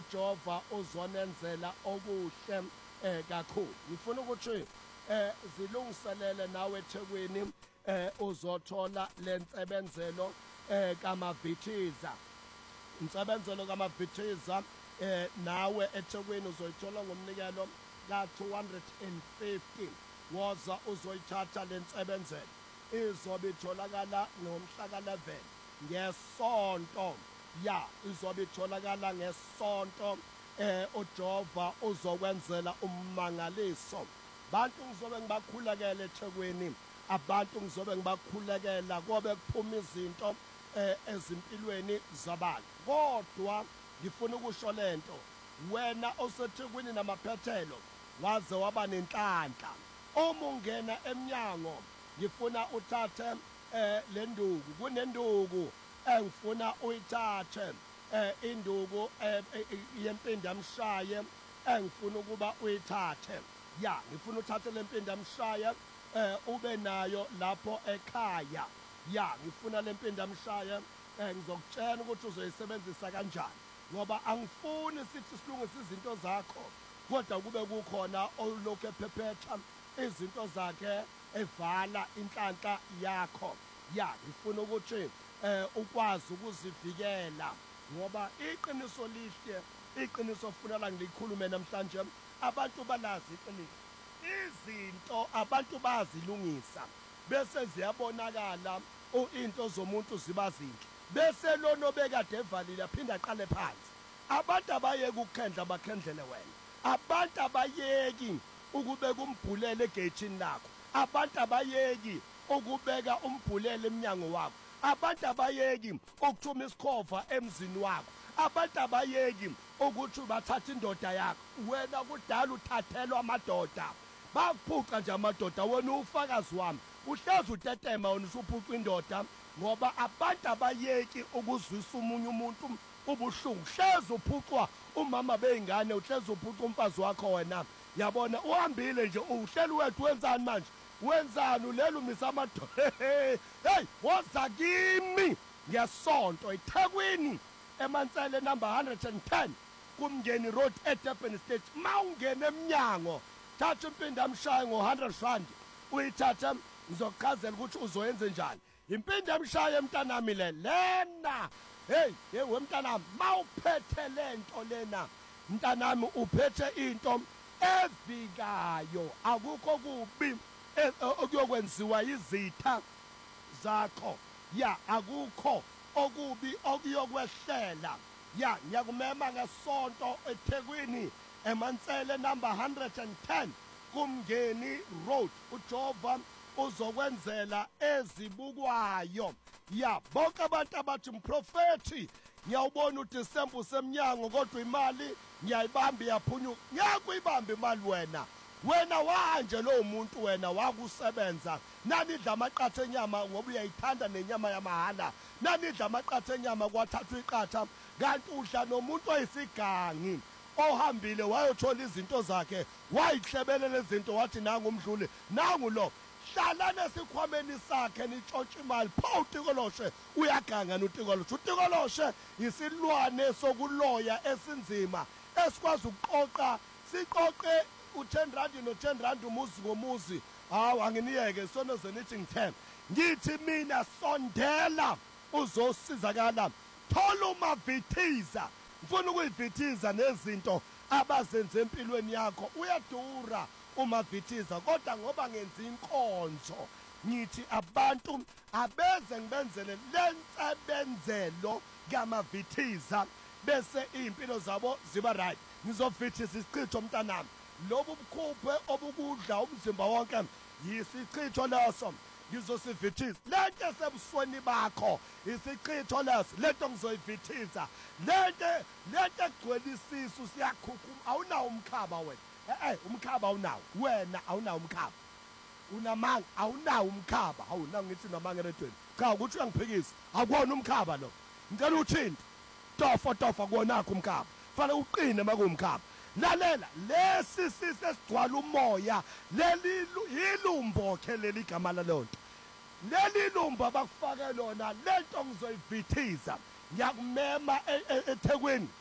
uJehova uzonenzela okuhle kakhulu. Ngifuna ukuthi zilungiselele nawe eThekwini uzothola lensebenzelo kaMavithiza. Insebenzelo kaMavithiza nawe eThekwini uzoyithola ngomnikelo ka250. Woza uzoyithatha lensebenzelo. Izobe itholakala ngomhla ka11 ngesonto. Ya, izobe itholakala ngesonto. uJehova uzokwenzela ummangaliso. Bantu ngizobe ngibakhulekela eThekwini. Abantu ngizobe ngibakhulekela kobe kuphuma izinto ezimpilweni zabantu. Kodwa ngifuna ukusho lento, wena oseThekwini namaphethelo waze waba nenhlanhla. Uma ungena eminyango ngifuna uthathe lenduku. Kunenduku engifuna uyithathe induku yempinda mshaye engifuna ukuba uyithathe. Ya, ngifuna uthathe lempinda mshaye ube nayo lapho ekhaya. Ya, ngifuna lempinda mshaye ngizokutshela ukuthi uzoyisebenzisa kanjani, ngoba angifuni sithi silungise izinto zakho kodwa kube kukhona olokhu ephephetha izinto zakhe evala inhlanhla yakho. Ya, ngifuna ukuthi ukwazi ukuzivikela, ngoba iqiniso lihle, iqiniso funela ngilikhulume namhlanje. Abantu balazi iqiniso, izinto abantu bazilungisa bese ziyabonakala into zomuntu ziba zinhle, bese lona bekade evalile aphinda aqale phansi. Abantu abayeki ukukhendla bakhendlele wena. Abantu abayeki ukubeka umbhulele egeyithini lakho. Abantu abayeki ukubeka umbhulele eminyango wakho. Abantu abayeki ukuthuma isikhova emzini wakho. Abantu abayeki ukuthi bathatha indoda yakho. Wena kudala uthathelwa amadoda, bakuphuca nje amadoda. Wena ufakazi wami uhlezi utetema wena usuphuca indoda, ngoba abantu abayeki ukuzwisa umunye umuntu ubuhlungu. Hlezi uphucwa umama beingane, uhlezi uphuca umfazi wakho wena. Yabona uhambile nje uhleli wethu, wenzani manje? Wenzani ulelo misa amadoda? Hey, woza kimi ngesonto eThekwini eMansele number 110 kuMngeni Road eDurban State. Mawungena eminyango thatha impinda mshaye ngo100 uyithatha, ngizokuchazela ukuthi uzoyenze njani. Impinda mshaye mntanami lena. Hey wemntanami, mawuphethe lento lena mntanami, uphethe into evikayo. Akukho kubi okuyokwenziwa izitha zakho. Ya, akukho okubi okuyokwehlela. Ya, ngiyakumema ngesonto eThekwini eMansele number 110 kuMngeni Road. uJehova uzokwenzela ezibukwayo. Ya, bonke abantu abathi mprofeti ngiyawubona uDisemba usemnyango kodwa imali ngiyayibamba iyaphunyuka. Ngiyakuyibamba imali wena wanje lo muntu wena wakusebenza. Nanidla amaqatha enyama ngoba uyayithanda nenyama yamahala. Nanidla amaqatha enyama kwathathwa iqatha, kanti udla nomuntu oyisigangi ohambile wayothola izinto zakhe, wayihlebelele izinto wathi nangu umdluli, nangu lo. Hlalana esikhwameni sakhe nitshontshe imali. Pho uTikoloshe uyaganga noTikoloshe. uTikoloshe isilwane sokuloya esinzima esikwazi ukuqoqa, siqoqe u10 rand no10 rand umuzi ngomuzi. Hawu anginiyeke sonoze nithi ngithemba. Ngithi mina sondela uzosizakala. Thola uMavithiza. Ngifuna ukuyivithiza nezinto abazenze empilweni yakho. Uyadura uMavithiza, kodwa ngoba ngenza inkonzo ngithi abantu abeze ngibenzele lensebenzelo kaMavithiza bese impilo zabo ziba right. Ngizovithiza isichitho mntanami. Lobu bukhuphe obukudla umzimba wonke yisichitho leso ngizosivithiza. Lento esebusweni bakho isichitho leso, lento ngizoyivithiza. Lento egcwele isisu siyakhukhuma. Awunawo umkhaba wena. Umkhaba awunawo. Wena awunawo umkhaba. Unamanga, awunawo umkhaba. Awunawo ngithi namanga eredweni. Cha ukuthi uyangiphikisa. Akuwona umkhaba lo. Ngicela uthinta. Tofa kuwonakho umkhaba. Fanele uqine makuwumkhaba. Lalela, lesi sisesigcwala umoya. Leli yilumbo ke leli gama lalonto. Leli lumbo abakufake lona lento ngizoyivithiza. Ngiyakumema eThekwini